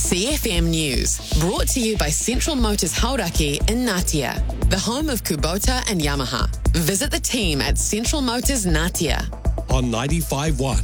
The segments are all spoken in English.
CFM News, brought to you by Central Motors Hauraki in Ngatea, the home of Kubota and Yamaha. Visit the team at Central Motors Ngatea. On 95.1,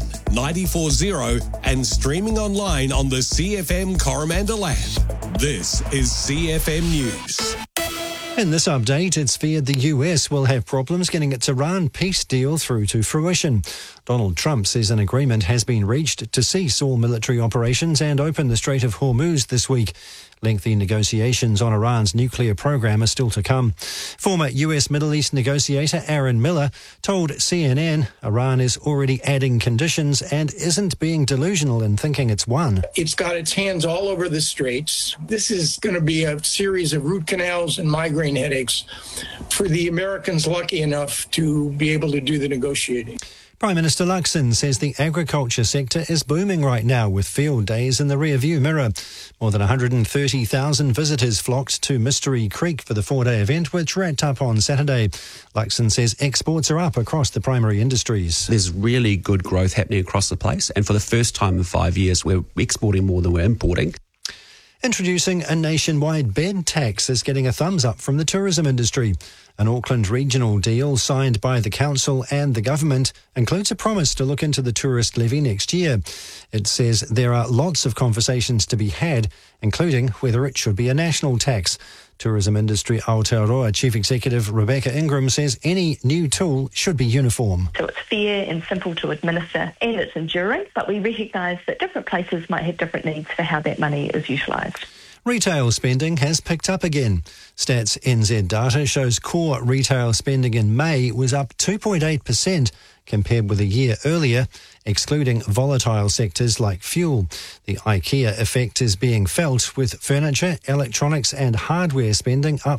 94.0 and streaming online on the CFM Coromandel app. This is CFM News. In this update, it's feared the US will have problems getting its Iran peace deal through to fruition. Donald Trump says an agreement has been reached to cease all military operations and open the Strait of Hormuz this week. Lengthy negotiations on Iran's nuclear program are still to come. Former US Middle East negotiator Aaron Miller told CNN Iran is already adding conditions and isn't being delusional in thinking it's won. It's got its hands all over the straits. This is going to be a series of root canals and migraine headaches for the Americans lucky enough to be able to do the negotiating. Prime Minister Luxon says the agriculture sector is booming right now with field days in the rearview mirror. More than 130,000 visitors flocked to Mystery Creek for the four-day event, which wrapped up on Saturday. Luxon says exports are up across the primary industries. There's really good growth happening across the place, and for the first time in 5 years, we're exporting more than we're importing. Introducing a nationwide bed tax is getting a thumbs up from the tourism industry. An Auckland regional deal signed by the council and the government includes a promise to look into the tourist levy next year. It says there are lots of conversations to be had, including whether it should be a national tax. Tourism industry Aotearoa Chief Executive Rebecca Ingram says any new tool should be uniform. So it's fair and simple to administer and it's enduring, but we recognise that different places might have different needs for how that money is utilised. Retail spending has picked up again. Stats NZ data shows core retail spending in May was up 2.8% compared with a year earlier, excluding volatile sectors like fuel. The IKEA effect is being felt with furniture, electronics and hardware spending up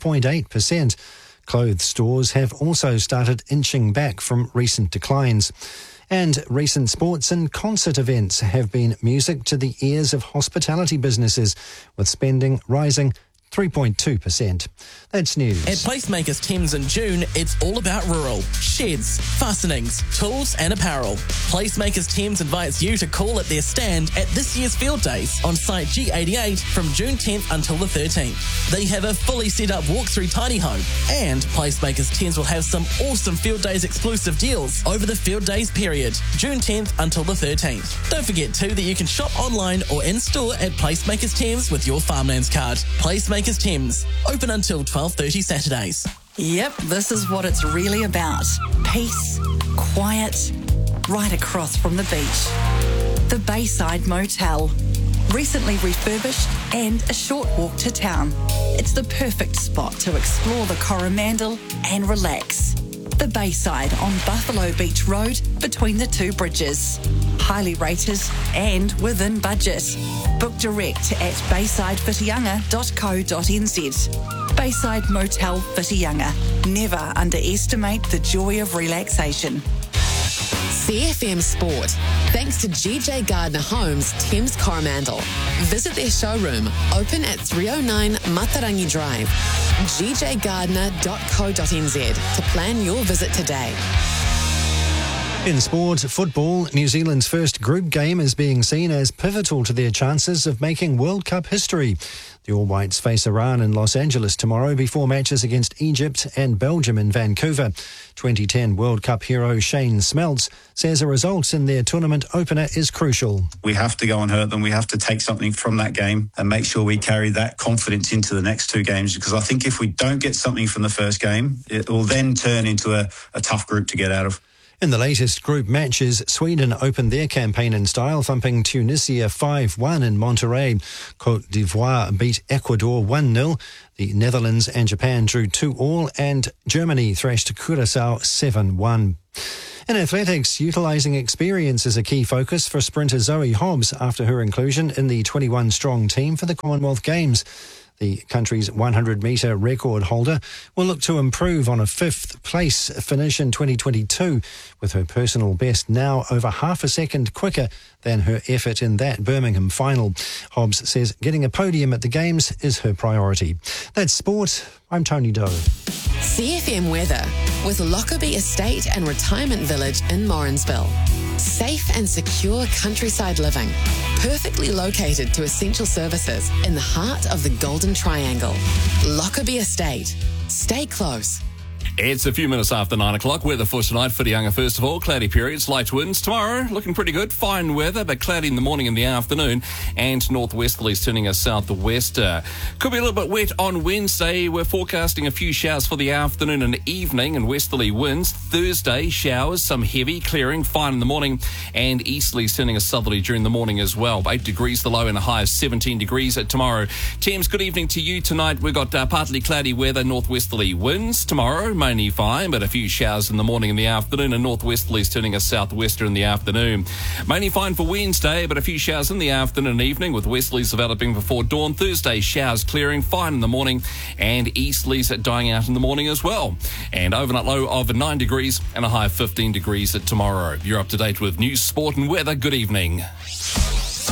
4.8%. Clothes stores have also started inching back from recent declines. And recent sports and concert events have been music to the ears of hospitality businesses, with spending rising 3.2%. That's news. At Placemakers Thames in June, it's all about rural. Sheds, fastenings, tools and apparel. Placemakers Thames invites you to call at their stand at this year's Field Days on site G88 from June 10th until the 13th. They have a fully set up walk-through tiny home, and Placemakers Thames will have some awesome Field Days exclusive deals over the Field Days period, June 10th until the 13th. Don't forget too that you can shop online or in store at Placemakers Thames with your Farmlands card. Placemakers Thames, open until 12:30 Saturdays. Yep, this is what it's really about. Peace, quiet, right across from the beach. The Bayside Motel, recently refurbished and a short walk to town. It's the perfect spot to explore the Coromandel and relax. The Bayside on Buffalo Beach Road between the two bridges. Highly rated and within budget. Book direct at baysidewhitianga.co.nz. Bayside Motel Whitianga. Never underestimate the joy of relaxation. CFM Sport, thanks to GJ Gardner Homes, Thames Coromandel. Visit their showroom, open at 309 Matarangi Drive. gjgardner.co.nz to plan your visit today. In sport, football, New Zealand's first group game is being seen as pivotal to their chances of making World Cup history. The All Whites face Iran in Los Angeles tomorrow before matches against Egypt and Belgium in Vancouver. 2010 World Cup hero Shane Smeltz says a result in their tournament opener is crucial. We have to go and hurt them. We have to take something from that game and make sure we carry that confidence into the next two games, because I think if we don't get something from the first game, it will then turn into a tough group to get out of. In the latest group matches, Sweden opened their campaign in style, thumping Tunisia 5-1 in Monterrey. Côte d'Ivoire beat Ecuador 1-0. The Netherlands and Japan drew 2-2, and Germany thrashed Curaçao 7-1. In athletics, utilising experience is a key focus for sprinter Zoe Hobbs after her inclusion in the 21-strong team for the Commonwealth Games. The country's 100-metre record holder will look to improve on a fifth-place finish in 2022, with her personal best now over half a second quicker than her effort in that Birmingham final. Hobbs says getting a podium at the Games is her priority. That's sport. I'm Tony Doe. CFM weather with Lockerbie Estate and Retirement Village in Morrinsville. Safe and secure countryside living, perfectly located to essential services in the heart of the Golden Triangle. Lockerbie Estate. Stay close. It's a few minutes after 9 o'clock. Weather for tonight, Whitianga first of all. Cloudy periods, light winds. Tomorrow, looking pretty good. Fine weather, but cloudy in the morning and the afternoon. And northwesterlies turning us southwest. Could be a little bit wet on Wednesday. We're forecasting a few showers for the afternoon and evening and westerly winds. Thursday, showers, some heavy, clearing, fine in the morning. And easterlies turning us southerly during the morning as well. 8 degrees the low and a high of 17 degrees tomorrow. Thames, good evening to you tonight. We've got partly cloudy weather, northwesterly winds tomorrow. Mainly fine, but a few showers in the morning and the afternoon, and northwesterlies turning us southwester in the afternoon. Mainly fine for Wednesday, but a few showers in the afternoon and evening, with westerlies developing before dawn. Thursday, showers clearing, fine in the morning, and easterlies dying out in the morning as well. And overnight low of 9 degrees and a high of 15 degrees tomorrow. You're up to date with news, sport and weather. Good evening.